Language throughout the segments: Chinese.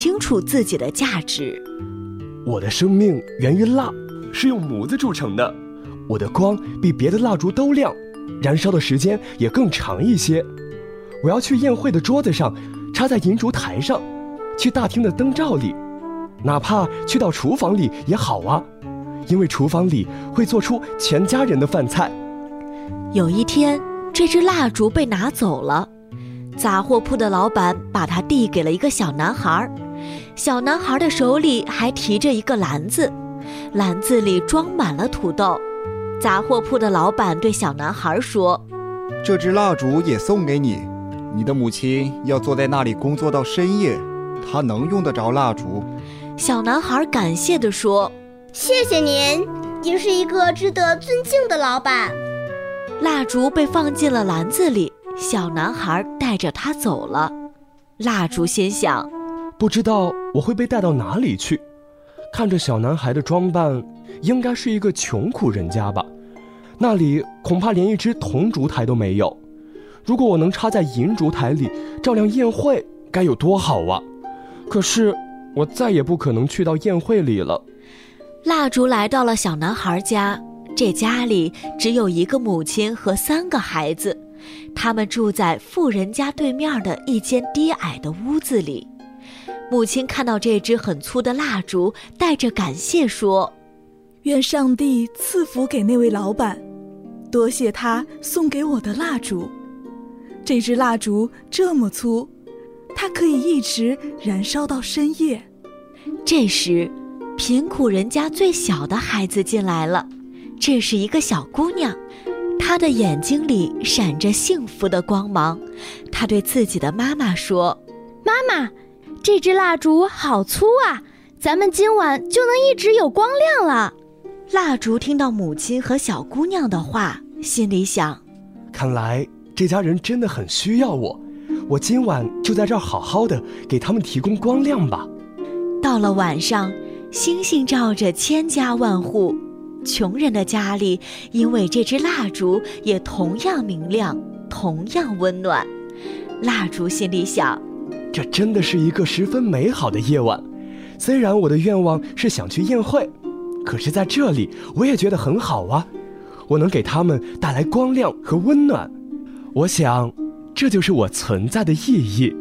清楚自己的价值。 我的生命源于蜡，是用模子铸成的。我的光比别的蜡烛都亮，燃烧的时间也更长一些。我要去宴会的桌子上，插在银烛台上，去大厅的灯罩里，哪怕去到厨房里也好啊，因为厨房里会做出全家人的饭菜。 有一天，这支蜡烛被拿走了，杂货铺的老板把它递给了一个小男孩。小男孩的手里还提着一个篮子，篮子里装满了土豆。杂货铺的老板对小男孩说： 这支蜡烛也送给你，你的母亲要坐在那里工作到深夜，她能用得着蜡烛。 小男孩感谢地说： 谢谢您，您是一个值得尊敬的老板。 蜡烛被放进了篮子里，小男孩带着它走了。蜡烛心想， 不知道我会被带到哪里去。看着小男孩的装扮，应该是一个穷苦人家吧，那里恐怕连一只铜烛台都没有。如果我能插在银烛台里照亮宴会，该有多好啊！可是我再也不可能去到宴会里了。 蜡烛来到了小男孩家，这家里只有一个母亲和3个孩子，他们住在富人家对面的一间低矮的屋子里。母亲看到这支很粗的蜡烛，带着感谢说： 愿上帝赐福给那位老板，多谢他送给我的蜡烛。这支蜡烛这么粗，它可以一直燃烧到深夜。 这时，贫苦人家最小的孩子进来了，这是一个小姑娘，她的眼睛里闪着幸福的光芒。她对自己的妈妈说： 妈妈，这支蜡烛好粗啊，咱们今晚就能一直有光亮了。 蜡烛听到母亲和小姑娘的话，心里想： 看来这家人真的很需要我，我今晚就在这儿好好的给他们提供光亮吧。 到了晚上，星星照着千家万户，穷人的家里因为这支蜡烛也同样明亮，同样温暖。蜡烛心里想： 这真的是一个十分美好的夜晚。虽然我的愿望是想去宴会，可是在这里我也觉得很好啊，我能给他们带来光亮和温暖。我想这就是我存在的意义。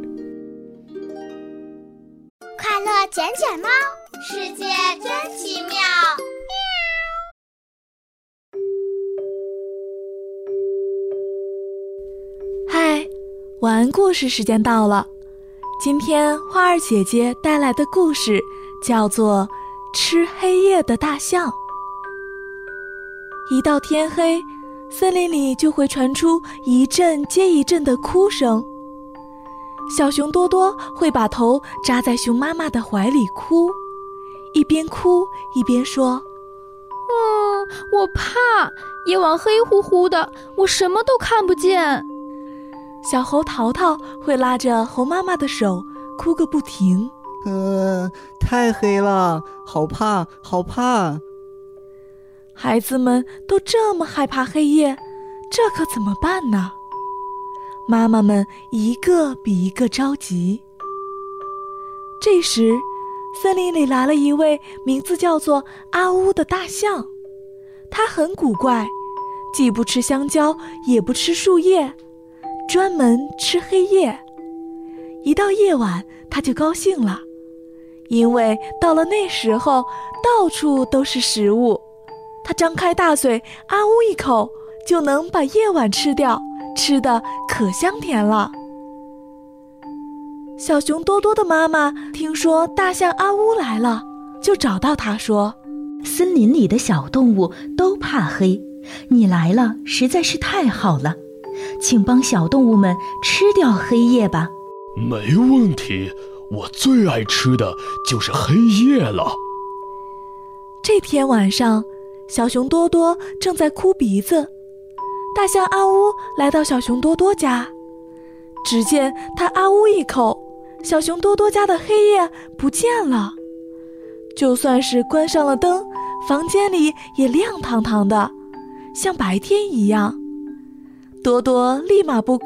快乐卷卷猫，世界真奇妙。 嗨，晚安故事时间到了。今天花儿姐姐带来的故事叫做《吃黑夜的大象》。一到天黑，森林里就会传出一阵接一阵的哭声。小熊多多会把头扎在熊妈妈的怀里哭，一边哭一边说： 我怕，夜晚黑乎乎的，我什么都看不见。 小猴淘淘会拉着猴妈妈的手哭个不停。 太黑了，好怕，好怕。 孩子们都这么害怕黑夜，这可怎么办呢？妈妈们一个比一个着急。这时，森林里来了一位名字叫做阿乌的大象。他很古怪，既不吃香蕉，也不吃树叶，专门吃黑夜。一到夜晚，他就高兴了，因为到了那时候，到处都是食物。他张开大嘴，啊呜一口，就能把夜晚吃掉，吃得可香甜了。小熊多多的妈妈听说大象阿乌来了，就找到他说： 森林里的小动物都怕黑，你来了实在是太好了，请帮小动物们吃掉黑夜吧。 没问题，我最爱吃的就是黑夜了。 这天晚上，小熊多多正在哭鼻子，大象阿乌来到小熊多多家，只见他啊呜一口，小熊多多家的黑夜不见了。就算是关上了灯，房间里也亮堂堂的，像白天一样。多多立马不